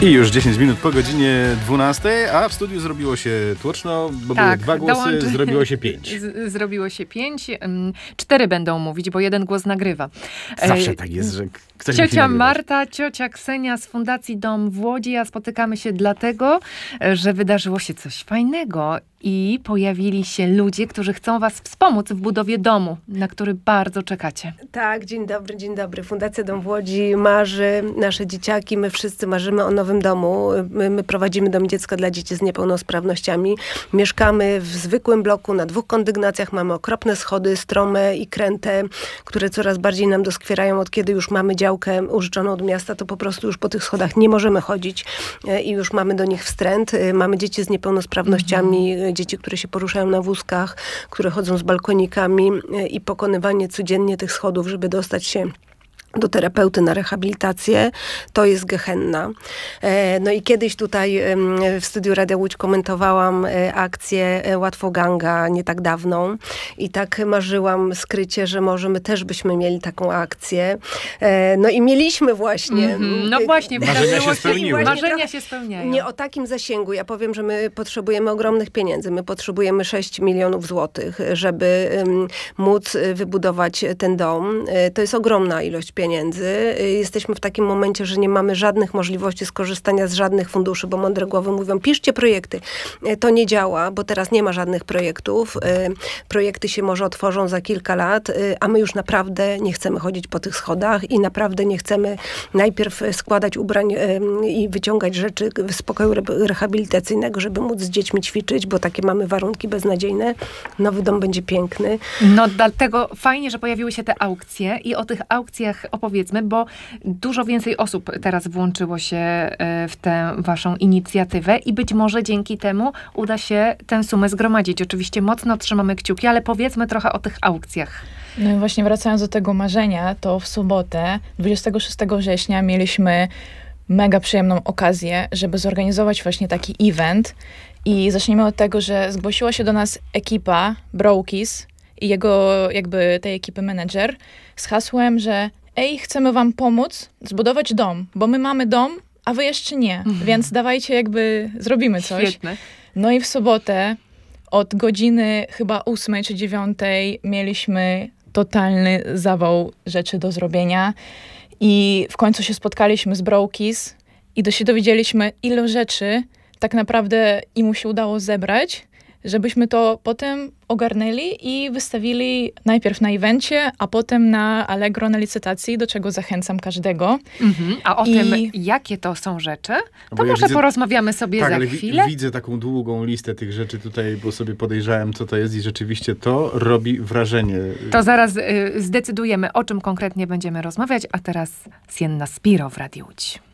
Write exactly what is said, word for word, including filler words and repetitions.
I już dziesięć minut po godzinie dwunastej, a w studiu zrobiło się tłoczno, bo tak, były dwa głosy, dołączy... zrobiło się pięć. Z, zrobiło się pięć. Cztery będą mówić, bo jeden głos nagrywa. Zawsze tak jest, że ktoś Ciocia Marta, ciocia Ksenia z Fundacji Dom w Łodzi, a spotykamy się dlatego, że wydarzyło się coś fajnego i pojawili się ludzie, którzy chcą was wspomóc w budowie domu, na który bardzo czekacie. Tak, dzień dobry, dzień dobry. Fundacja Dom w Łodzi marzy, nasze dzieciaki, my wszyscy marzymy o nowym domu. My, my prowadzimy dom dziecka dla dzieci z niepełnosprawnościami. Mieszkamy w zwykłym bloku na dwóch kondygnacjach, mamy okropne schody, strome i kręte, które coraz bardziej nam doskwierają. Od kiedy już mamy działkę użyczoną od miasta, to po prostu już po tych schodach nie możemy chodzić i już mamy do nich wstręt. Mamy dzieci z niepełnosprawnościami, mhm. dzieci, które się poruszają na wózkach, które chodzą z balkonikami i pokonywanie codziennie tych schodów, żeby dostać się do terapeuty na rehabilitację, to jest gehenna. No i kiedyś tutaj w studiu Radia Łódź komentowałam akcję Łatwoganga nie tak dawną i tak marzyłam skrycie, że może my też byśmy mieli taką akcję. No i mieliśmy właśnie. Mm-hmm. No właśnie, marzenia się spełniły. Marzenia się spełniają. Nie o takim zasięgu. Ja powiem, że my potrzebujemy ogromnych pieniędzy. My potrzebujemy sześć milionów złotych, żeby móc wybudować ten dom. To jest ogromna ilość pieniędzy. pieniędzy. Jesteśmy w takim momencie, że nie mamy żadnych możliwości skorzystania z żadnych funduszy, bo mądre głowy mówią, piszcie projekty. To nie działa, bo teraz nie ma żadnych projektów. Projekty się może otworzą za kilka lat, a my już naprawdę nie chcemy chodzić po tych schodach i naprawdę nie chcemy najpierw składać ubrań i wyciągać rzeczy z pokoju rehabilitacyjnego, żeby móc z dziećmi ćwiczyć, bo takie mamy warunki beznadziejne. Nowy dom będzie piękny. No dlatego fajnie, że pojawiły się te aukcje i o tych aukcjach opowiedzmy, bo dużo więcej osób teraz włączyło się w tę waszą inicjatywę i być może dzięki temu uda się tę sumę zgromadzić. Oczywiście mocno trzymamy kciuki, ale powiedzmy trochę o tych aukcjach. No i właśnie wracając do tego marzenia, to w sobotę, dwudziestego szóstego września mieliśmy mega przyjemną okazję, żeby zorganizować właśnie taki event i zaczniemy od tego, że zgłosiła się do nas ekipa Brokis i jego jakby tej ekipy menedżer z hasłem, że ej, chcemy wam pomóc zbudować dom, bo my mamy dom, a wy jeszcze nie, mhm. więc dawajcie jakby zrobimy coś. Świetne. No i w sobotę od godziny chyba ósmej czy dziewiątej mieliśmy totalny zawał rzeczy do zrobienia i w końcu się spotkaliśmy z Brokis i do się dowiedzieliśmy, ile rzeczy tak naprawdę im się udało zebrać, żebyśmy to potem ogarnęli i wystawili najpierw na evencie, a potem na Allegro na licytacji, do czego zachęcam każdego. Mhm. A o I... tym, jakie to są rzeczy, to bo ja może widzę... porozmawiamy sobie tak, za ale chwilę. Widzę taką długą listę tych rzeczy tutaj, bo sobie podejrzałem, co to jest i rzeczywiście to robi wrażenie. To zaraz y, zdecydujemy, o czym konkretnie będziemy rozmawiać, a teraz Sienna Spiro w Radiu Łódź.